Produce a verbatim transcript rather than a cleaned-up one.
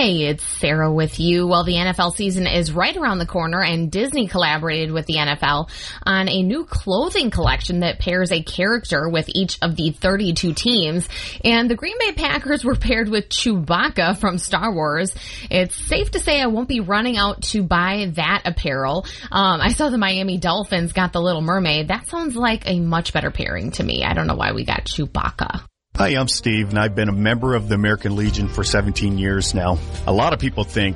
Hey, it's Sarah with you. Well, the N F L season is right around the corner, and Disney collaborated with the N F L on a new clothing collection that pairs a character with each of the thirty-two teams. And the Green Bay Packers were paired with Chewbacca from Star Wars. It's safe to say I won't be running out to buy that apparel. Um, I saw the Miami Dolphins got the Little Mermaid. That sounds like a much better pairing to me. I don't know why we got Chewbacca. Hi, I'm Steve, and I've been a member of the American Legion for seventeen years now. A lot of people think